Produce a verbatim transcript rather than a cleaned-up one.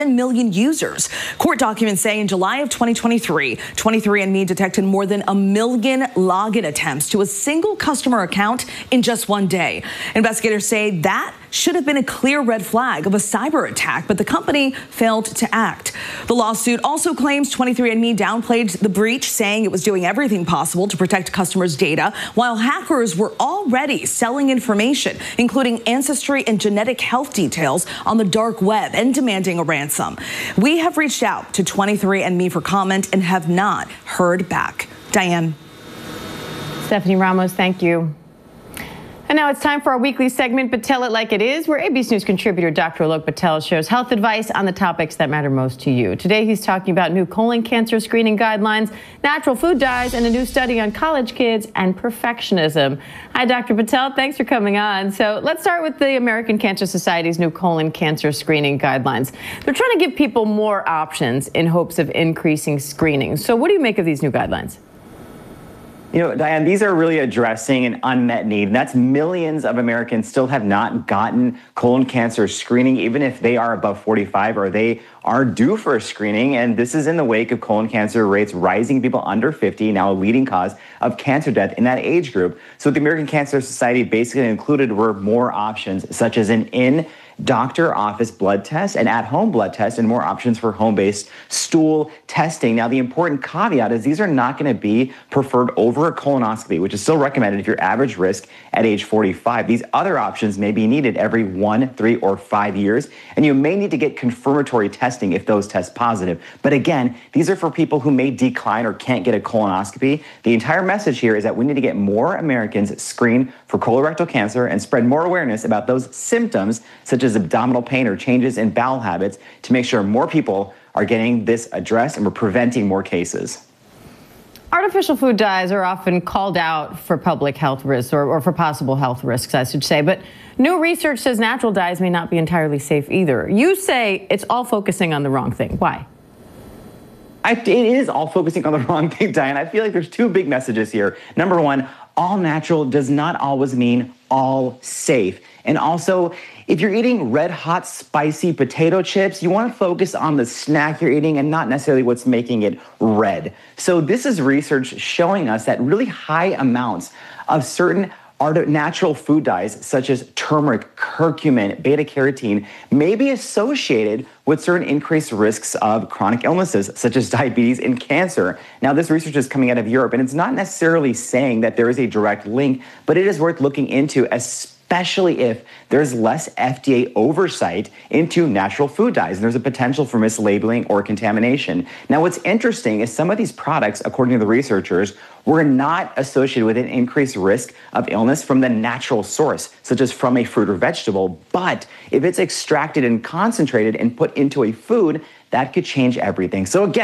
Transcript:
million users. Court documents say in July of twenty twenty-three, twenty-three and me detected more than a million login attempts to a single customer account in just one day. Investigators say that should have been a clear red flag of a cyber attack, but the company failed to act. The lawsuit also claims twenty-three and me downplayed the breach, saying it was doing everything possible to protect customers' data, while hackers were already selling information, including ancestry and genetic health details, on the dark web and demanding a ransom. We have reached out to twenty-three and me for comment and have not heard back. Diane. Stephanie Ramos, thank you. And now it's time for our weekly segment, Patel It Like It Is, where A B C News contributor Doctor Alok Patel shares health advice on the topics that matter most to you. Today, he's talking about new colon cancer screening guidelines, natural food dyes, and a new study on college kids and perfectionism. Hi, Doctor Patel. Thanks for coming on. So let's start with the American Cancer Society's new colon cancer screening guidelines. They're trying to give people more options in hopes of increasing screening. So what do you make of these new guidelines? You know, Diane, these are really addressing an unmet need, and that's millions of Americans still have not gotten colon cancer screening, even if they are above forty-five or they are due for a screening. And this is in the wake of colon cancer rates rising, people under fifty, now a leading cause of cancer death in that age group. So what the American Cancer Society basically included were more options, such as an in doctor office blood test, an at-home blood test, and more options for home-based stool testing. Now, the important caveat is these are not going to be preferred over a colonoscopy, which is still recommended if you're average risk at age forty-five. These other options may be needed every one, three, or five years, and you may need to get confirmatory testing if those test positive. But again, these are for people who may decline or can't get a colonoscopy. The entire message here is that we need to get more Americans screened for colorectal cancer and spread more awareness about those symptoms, such as abdominal pain or changes in bowel habits, to make sure more people are getting this addressed and we're preventing more cases. Artificial food dyes are often called out for public health risks, or, or for possible health risks, I should say. But new research says natural dyes may not be entirely safe either. You say it's all focusing on the wrong thing. Why? I, it is all focusing on the wrong thing, Diane. I feel like there's two big messages here. Number one, all natural does not always mean all safe. And also, if you're eating red hot spicy potato chips, you want to focus on the snack you're eating and not necessarily what's making it red. So this is research showing us that really high amounts of certain art- natural food dyes, such as turmeric, curcumin, beta-carotene, may be associated with certain increased risks of chronic illnesses, such as diabetes and cancer. Now, this research is coming out of Europe, and it's not necessarily saying that there is a direct link, but it is worth looking into, especially if there's less F D A oversight into natural food dyes, and there's a potential for mislabeling or contamination. Now, what's interesting is some of these products, according to the researchers, were not associated with an increased risk of illness from the natural source, such as from a fruit or vegetable. But if it's extracted and concentrated and put into a food, that could change everything. So again,